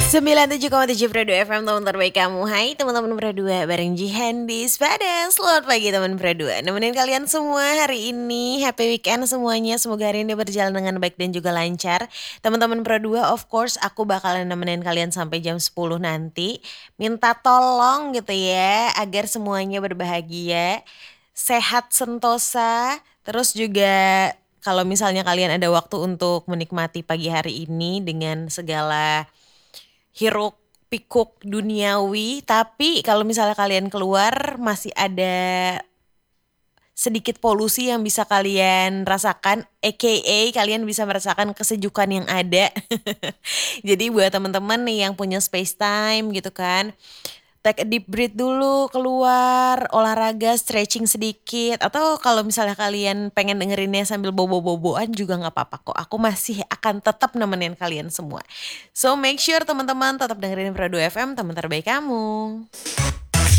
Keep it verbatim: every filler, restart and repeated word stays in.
sembilan puluh tujuh koma tujuh Pro dua F M, teman terbaik kamu. Hai teman-teman Pro dua, bareng Jihan di Sepadan. Selamat pagi teman Pro dua. Nemenin kalian semua hari ini. Happy weekend semuanya. Semoga hari ini berjalan dengan baik dan juga lancar. Teman-teman Pro dua, of course aku bakalan nemenin kalian sampai jam sepuluh nanti. Minta tolong gitu ya, agar semuanya berbahagia, sehat sentosa. Terus juga kalau misalnya kalian ada waktu untuk menikmati pagi hari ini dengan segala hiruk pikuk duniawi, tapi kalau misalnya kalian keluar masih ada sedikit polusi yang bisa kalian rasakan, aka kalian bisa merasakan kesejukan yang ada. Jadi buat teman-teman nih yang punya space time gitu kan, take a deep breath dulu, keluar, olahraga, stretching sedikit. Atau kalau misalnya kalian pengen dengerinnya sambil bobo-boboan juga nggak apa-apa kok. Aku masih akan tetap nemenin kalian semua. So make sure teman-teman tetap dengerin Prado F M, teman terbaik kamu.